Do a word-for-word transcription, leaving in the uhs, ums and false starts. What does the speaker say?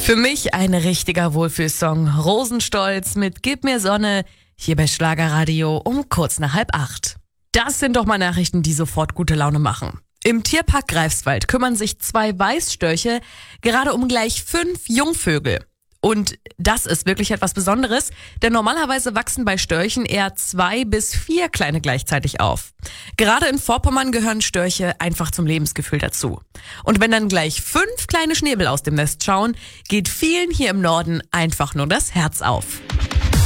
Für mich ein richtiger Wohlfühlsong. Rosenstolz mit Gib mir Sonne, hier bei Schlagerradio um kurz nach halb acht. Das sind doch mal Nachrichten, die sofort gute Laune machen. Im Tierpark Greifswald kümmern sich zwei Weißstörche gerade um gleich fünf Jungvögel. Und das ist wirklich etwas Besonderes, denn normalerweise wachsen bei Störchen eher zwei bis vier Kleine gleichzeitig auf. Gerade in Vorpommern gehören Störche einfach zum Lebensgefühl dazu. Und wenn dann gleich fünf kleine Schnäbel aus dem Nest schauen, geht vielen hier im Norden einfach nur das Herz auf.